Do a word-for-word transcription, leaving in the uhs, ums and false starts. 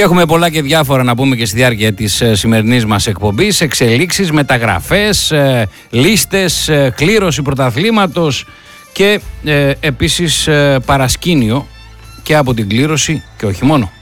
Και έχουμε πολλά και διάφορα να πούμε και στη διάρκεια της ε, σημερινής μας εκπομπής. Εξελίξεις, μεταγραφές, ε, λίστες, ε, κλήρωση πρωταθλήματος και ε, επίσης ε, παρασκήνιο και από την κλήρωση και όχι μόνο.